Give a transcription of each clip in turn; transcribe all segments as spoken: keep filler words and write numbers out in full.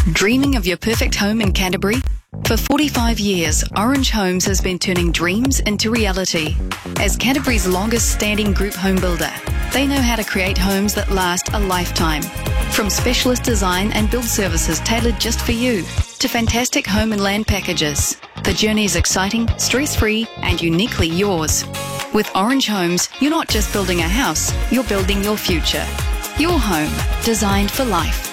Dreaming of your perfect home in Canterbury? For forty-five years, Orange Homes has been turning dreams into reality. As Canterbury's longest standing group home builder, they know how to create homes that last a lifetime. From specialist design and build services tailored just for you, to fantastic home and land packages, the journey is exciting, stress-free and uniquely yours. With Orange Homes, you're not just building a house, you're building your future. Your home, designed for life.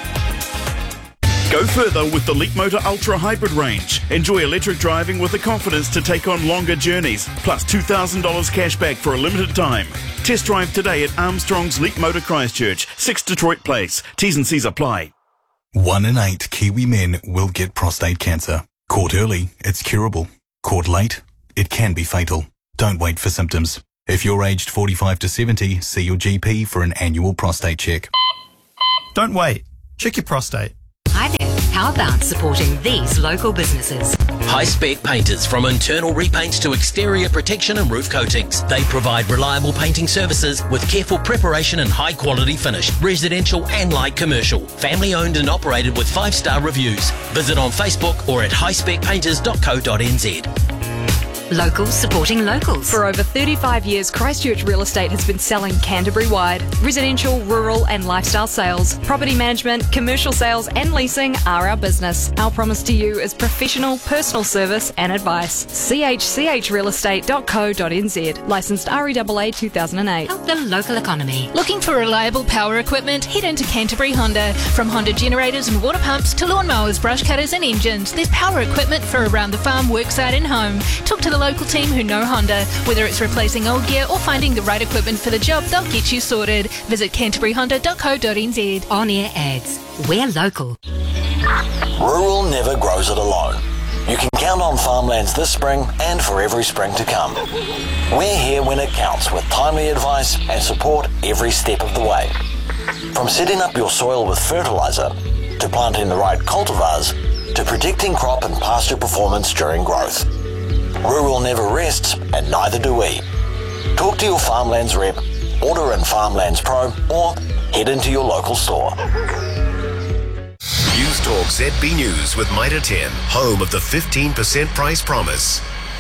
Go further with the Leapmotor Ultra Hybrid range. Enjoy electric driving with the confidence to take on longer journeys, plus two thousand dollars cash back for a limited time. Test drive today at Armstrong's Leapmotor Christchurch, six Detroit Place. T's and C's apply. One in eight Kiwi men will get prostate cancer. Caught early, it's curable. Caught late, it can be fatal. Don't wait for symptoms. If you're aged forty-five to seventy, see your G P for an annual prostate check. Don't wait. Check your prostate. Hi there. How about supporting these local businesses? High-spec painters, from internal repaints to exterior protection and roof coatings. They provide reliable painting services with careful preparation and high-quality finish. Residential and light commercial. Family-owned and operated with five-star reviews. Visit on Facebook or at high spec painters dot co dot n z. Locals supporting locals. For over thirty-five years, Christchurch Real Estate has been selling Canterbury-wide. Residential, rural and lifestyle sales, property management, commercial sales and leasing are our business. Our promise to you is professional, personal service and advice. c h c h real estate dot co dot n z. Licensed R E A A two thousand eight. Help the local economy. Looking for reliable power equipment? Head into Canterbury Honda. From Honda generators and water pumps to lawnmowers, brush cutters and engines, there's power equipment for around the farm, worksite and home. Talk to the local team who know Honda. Whether it's replacing old gear or finding the right equipment for the job, they'll get you sorted. Visit canterbury honda dot co dot n z. On-air ads. We're local. Rural never grows it alone. You can count on Farmlands this spring and for every spring to come. We're here when it counts with timely advice and support every step of the way. From setting up your soil with fertiliser, to planting the right cultivars, to protecting crop and pasture performance during growth. Rural never rests, and neither do we. Talk to your Farmlands rep, order in Farmlands Pro, or head into your local store. News Talk Z B News with Mitre ten, home of the fifteen percent price promise.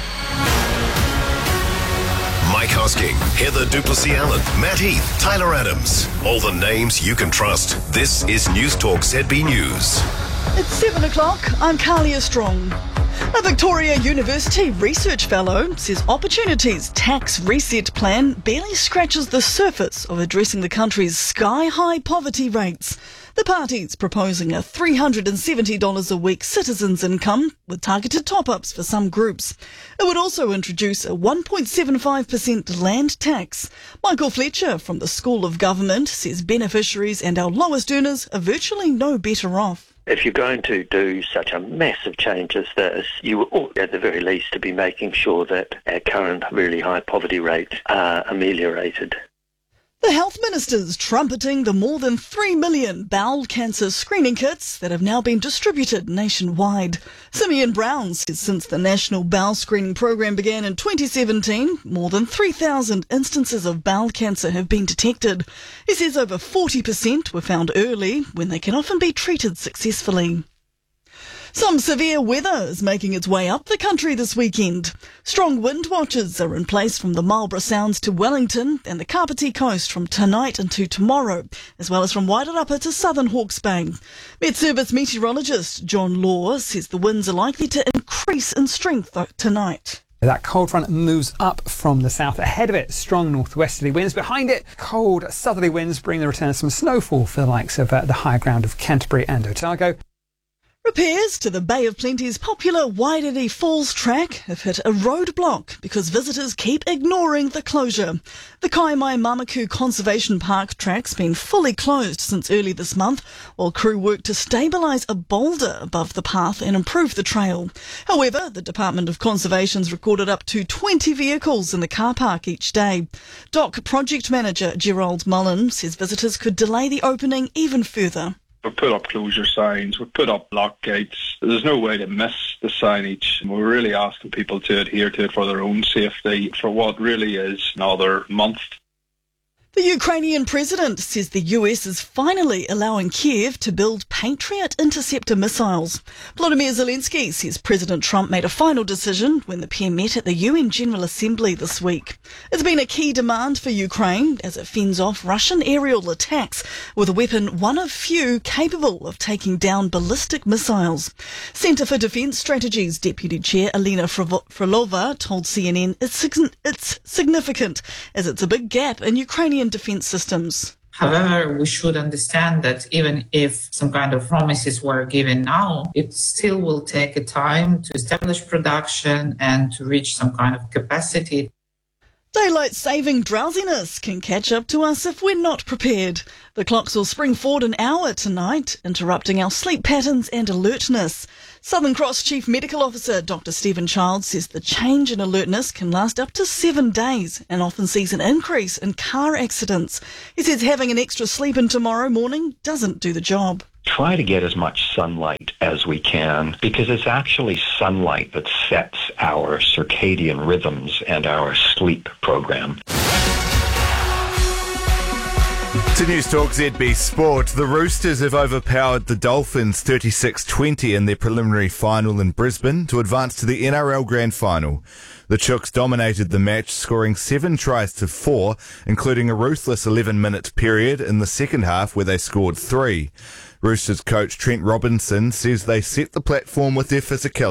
Mike Hosking, Heather Duplessis-Allen, Matt Heath, Tyler Adams. All the names you can trust. This is News Talk Z B News. It's seven o'clock. I'm Carlia Strong. A Victoria University research fellow says Opportunity's tax reset plan barely scratches the surface of addressing the country's sky-high poverty rates. The party's proposing a three hundred seventy dollars a week citizens' income with targeted top-ups for some groups. It would also introduce a one point seven five percent land tax. Michael Fletcher from the School of Government says beneficiaries and our lowest earners are virtually no better off. If you're going to do such a massive change as this, you ought at the very least to be making sure that our current really high poverty rates are ameliorated. The Health Minister's trumpeting the more than three million bowel cancer screening kits that have now been distributed nationwide. Simeon Brown says since the National Bowel Screening Program began in twenty seventeen, more than three thousand instances of bowel cancer have been detected. He says over forty percent were found early when they can often be treated successfully. Some severe weather is making its way up the country this weekend. Strong wind watches are in place from the Marlborough Sounds to Wellington and the Kapiti Coast from tonight into tomorrow, as well as from Wairarapa to southern Hawke's Bay. Met Service meteorologist John Law says the winds are likely to increase in strength tonight. That cold front moves up from the south. Ahead of it, strong northwesterly winds. Behind it, cold southerly winds bring the return of some snowfall for the likes of uh, the higher ground of Canterbury and Otago. Repairs to the Bay of Plenty's popular Wairere Falls track have hit a roadblock because visitors keep ignoring the closure. The Kaimai Mamaku Conservation Park track's been fully closed since early this month, while crew work to stabilise a boulder above the path and improve the trail. However, the Department of Conservation's recorded up to twenty vehicles in the car park each day. D O C Project Manager Gerald Mullen says visitors could delay the opening even further. We've put up closure signs, we've put up lock gates. There's no way to miss the signage. We're really asking people to adhere to it for their own safety for what really is another month. The Ukrainian president says the U S is finally allowing Kiev to build Patriot interceptor missiles. Volodymyr Zelensky says President Trump made a final decision when the pair met at the U N General Assembly this week. It's been a key demand for Ukraine as it fends off Russian aerial attacks with a weapon one of few capable of taking down ballistic missiles. Centre for Defence Strategy's Deputy Chair Elena Frolova told C N N it's, it's significant as it's a big gap in Ukrainian defence systems. However, we should understand that even if some kind of promises were given now, it still will take a time to establish production and to reach some kind of capacity. Daylight saving drowsiness can catch up to us if we're not prepared. The clocks will spring forward an hour tonight, interrupting our sleep patterns and alertness. Southern Cross Chief Medical Officer Doctor Stephen Childs says the change in alertness can last up to seven days and often sees an increase in car accidents. He says having an extra sleep in tomorrow morning doesn't do the job. Try to get as much sunlight as we can because it's actually sunlight that sets our circadian rhythms and our sleep program. To News Talk Z B Sport, the Roosters have overpowered the Dolphins thirty-six twenty in their preliminary final in Brisbane to advance to the N R L Grand Final. The Chooks dominated the match, scoring seven tries to four, including a ruthless eleven-minute period in the second half where they scored three. Roosters coach Trent Robinson says they set the platform with their physicality.